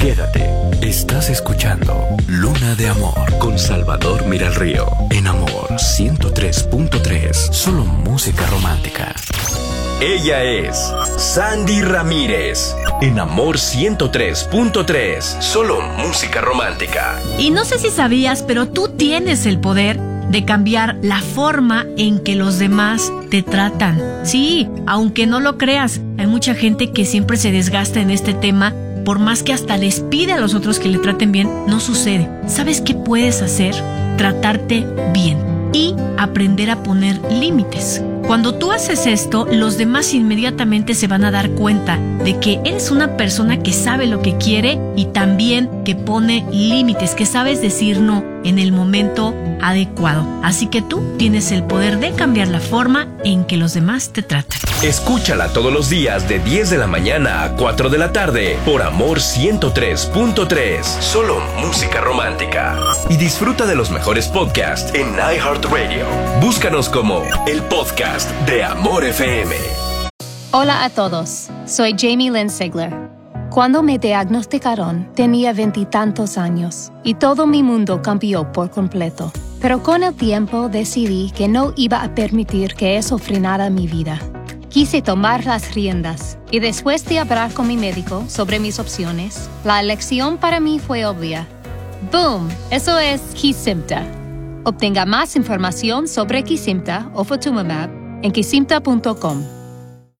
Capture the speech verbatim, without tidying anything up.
Quédate. Estás escuchando Luna de Amor con Salvador Miralrío. En Amor ciento tres punto tres. Solo música romántica. Ella es Sandy Ramírez. En Amor ciento tres punto tres. Solo música romántica. Y no sé si sabías, pero tú tienes el poder de cambiar la forma en que los demás te tratan. Sí, aunque no lo creas, hay mucha gente que siempre se desgasta en este tema. Por más que hasta les pide a los otros que le traten bien, no sucede. ¿Sabes qué puedes hacer? Tratarte bien y aprender a poner límites. Cuando tú haces esto, los demás inmediatamente se van a dar cuenta de que eres una persona que sabe lo que quiere y también que pone límites, que sabes decir no en el momento adecuado. Así que tú tienes el poder de cambiar la forma en que los demás te tratan. Escúchala todos los días de diez de la mañana a cuatro de la tarde por Amor ciento tres punto tres. Solo música romántica. Y disfruta de los mejores podcasts en iHeartRadio. Búscanos como el podcast de Amor F M. Hola a todos, soy Jamie Lynn Sigler. Cuando me diagnosticaron, tenía veintitantos años y todo mi mundo cambió por completo. Pero con el tiempo decidí que no iba a permitir que eso frenara mi vida. Quise tomar las riendas y después de hablar con mi médico sobre mis opciones, la elección para mí fue obvia. ¡Boom! Eso es Kesimpta. Obtenga más información sobre Kesimpta o Ofatumumab en kesimpta punto com.